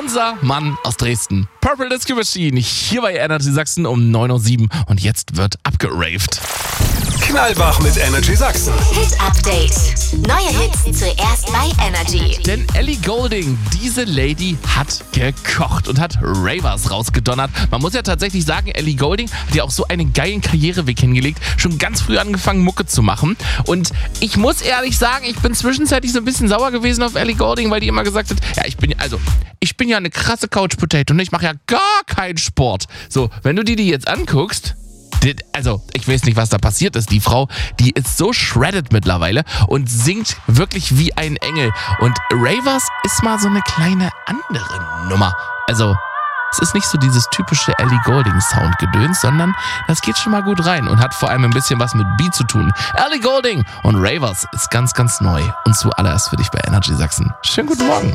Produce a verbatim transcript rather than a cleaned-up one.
unser Mann aus Dresden. Purple Disco Machine, hier bei Energy Sachsen um neun Uhr sieben und jetzt wird abgeraved. Knallwach mit Energy Sachsen. Hit Update. Neue Hits zuerst bei Energy. Denn Ellie Goulding, diese Lady hat gekocht und hat Ravers rausgedonnert. Man muss ja tatsächlich sagen, Ellie Goulding hat ja auch so einen geilen Karriereweg hingelegt. Schon ganz früh angefangen, Mucke zu machen. Und ich muss ehrlich sagen, ich bin zwischenzeitlich so ein bisschen sauer gewesen auf Ellie Goulding, weil die immer gesagt hat, ja, ich bin, also, ich bin ja eine krasse Couch Potato und ich mache ja gar keinen Sport. So, wenn du dir die jetzt anguckst, also, ich weiß nicht, was da passiert ist. Die Frau, die ist so shredded mittlerweile und singt wirklich wie ein Engel. Und Ravers ist mal so eine kleine andere Nummer. Also, es ist nicht so dieses typische Ellie Goulding-Sound-Gedöns, sondern das geht schon mal gut rein und hat vor allem ein bisschen was mit Beat zu tun. Ellie Goulding und Ravers ist ganz, ganz neu. Und zuallererst für dich bei Energy Sachsen. Schönen guten Morgen.